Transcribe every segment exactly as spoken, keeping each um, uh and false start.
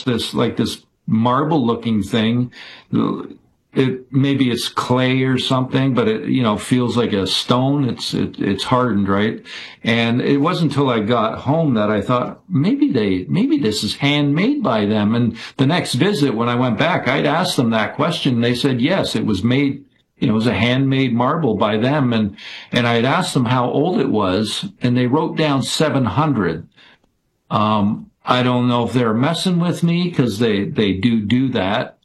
this like this marble-looking thing. It maybe it's clay or something, but it you know feels like a stone. It's it, it's hardened, right? And it wasn't until I got home that I thought maybe they maybe this is handmade by them. And the next visit, when I went back, I'd asked them that question. They said yes, it was made. You know, it was a handmade marble by them. And and I had asked them how old it was, and they wrote down seven hundred. Um, I don't know if they're messing with me because they they do do that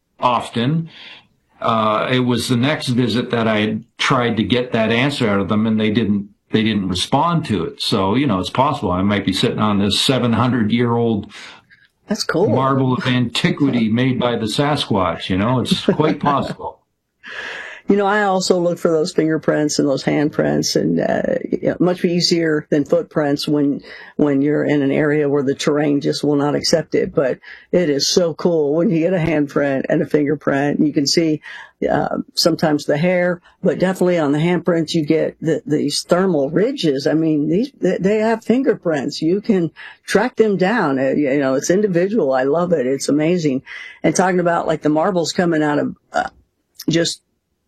often. Uh, it was the next visit that I had tried to get that answer out of them, and they didn't, they didn't respond to it. So, you know, it's possible I might be sitting on this seven hundred year old That's cool. marble of antiquity made by the Sasquatch. You know, it's quite possible. You know, I also look for those fingerprints and those handprints, and uh, you know, much easier than footprints when when you're in an area where the terrain just will not accept it. But it is so cool when you get a handprint and a fingerprint. You can see uh, sometimes the hair, but definitely on the handprints you get the, these thermal ridges. I mean, these they have fingerprints. You can track them down. Uh, you know, it's individual. I love it. It's amazing. And talking about like the marbles coming out of uh, just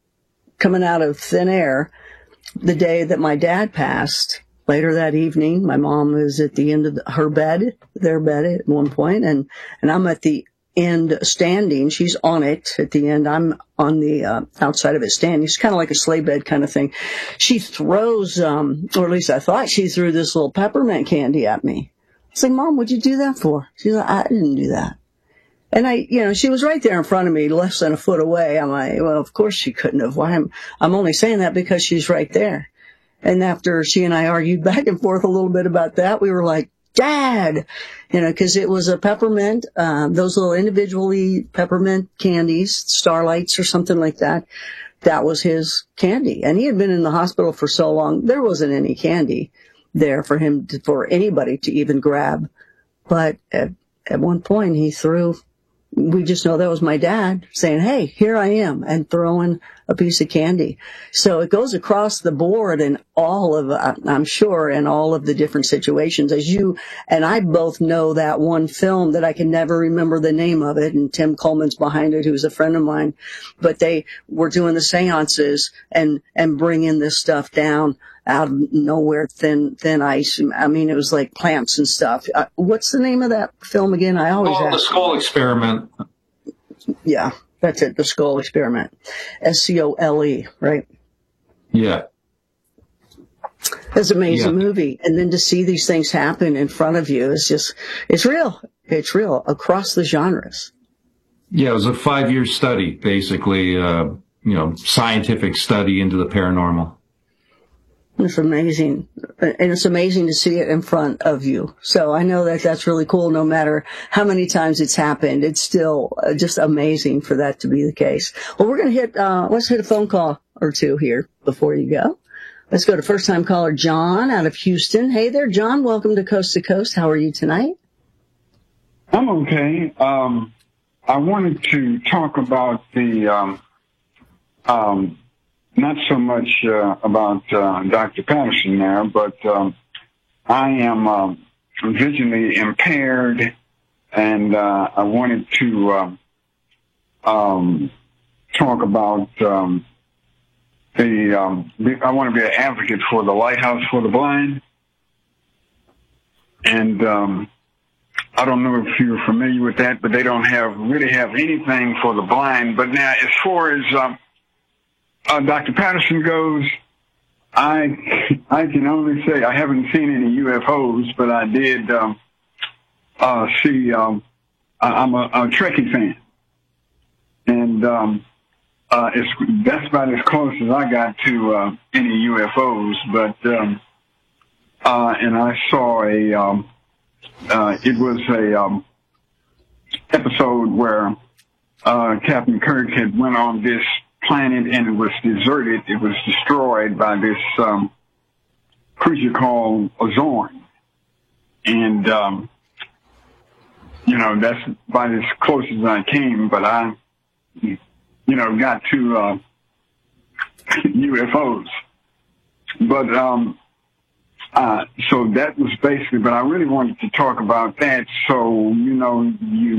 coming out of thin air, the day that my dad passed, later that evening, my mom was at the end of the, her bed, their bed at one point, and, and I'm at the end standing. She's on it at the end. I'm on the uh, outside of it standing. It's kind of like a sleigh bed kind of thing. She throws, um, or at least I thought she threw this little peppermint candy at me. I was like, Mom, what'd you do that for? She's like, I didn't do that. And I, you know, she was right there in front of me, less than a foot away. I'm like, well, of course she couldn't have. Why? I'm, I'm only saying that because she's right there. And after she and I argued back and forth a little bit about that, we were like, Dad, you know, because it was a peppermint, um, those little individually peppermint candies, Starlights or something like that. That was his candy. And he had been in the hospital for so long, there wasn't any candy there for him, to, for anybody to even grab. But at, at one point he threw, we just know that was my dad saying, hey, here I am, and throwing a piece of candy. So it goes across the board in all of, I'm sure, in all of the different situations. As you and I both know that one film that I can never remember the name of it, and Tim Coleman's behind it, who's a friend of mine. But they were doing the seances and, and bringing this stuff down out of nowhere, thin, thin ice. I mean, it was like plants and stuff. Uh, what's the name of that film again? I always Oh, ask. The Skull Experiment. Yeah, that's it. The Skull Experiment. S C O L E, right? Yeah. It's an amazing Yeah. movie. And then to see these things happen in front of you is just, it's real. It's real across the genres. Yeah, it was a five-year study, basically, uh, you know, scientific study into the paranormal. It's amazing. And it's amazing to see it in front of you. So I know that that's really cool. No matter how many times it's happened, it's still just amazing for that to be the case. Well, we're going to hit, uh, let's hit a phone call or two here before you go. Let's go to first time caller John out of Houston. Hey there, John. Welcome to Coast to Coast. How are you tonight? I'm okay. Um, I wanted to talk about the, um, um, not so much uh, about uh, Doctor Patterson there, but um, I am um, visually impaired, and uh, I wanted to um, um, talk about um, the, um, I want to be an advocate for the Lighthouse for the Blind. And um, I don't know if you're familiar with that, but they don't have really have anything for the blind. But now, as far as um, Uh, Doctor Patterson goes, I I can only say I haven't seen any U F Os, but I did um, uh, see. Um, I, I'm a, a Trekkie fan, and um, uh, it's that's about as close as I got to uh, any U F Os. But um, uh, and I saw a. Um, uh, it was a um, episode where uh, Captain Kirk had went on this planet and it was deserted. It was destroyed by this um, creature called Ozorn. And, um, you know, that's about as close as I came, but I, you know, got to uh, U F Os. But, um, uh, so that was basically, but I really wanted to talk about that. So, you know, you